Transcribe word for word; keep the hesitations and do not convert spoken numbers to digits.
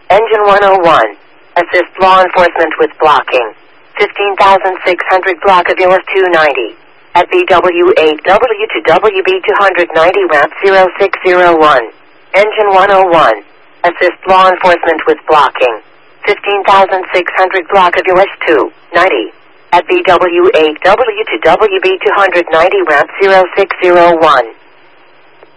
Engine one oh one. Assist law enforcement with blocking. fifteen thousand six hundred block of U S two ninety. At B W eight W to W B two ninety ramp zero six zero one. Engine one oh one. Assist law enforcement with blocking. fifteen thousand six hundred block of U S two ninety. At B W eight W to W B two ninety ramp zero six zero one.